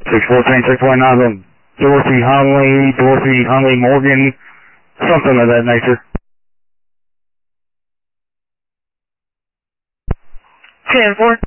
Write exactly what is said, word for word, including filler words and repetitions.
six fourteen, six one nine, Dorothy Hunley, Dorothy Hunley Morgan, something of that nature. ten four.